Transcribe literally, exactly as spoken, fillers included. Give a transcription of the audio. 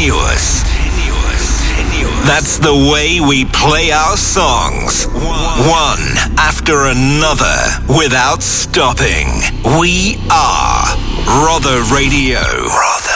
continuous. That's the way we play our songs, one after another, without stopping. We are Rother Radio. Rother.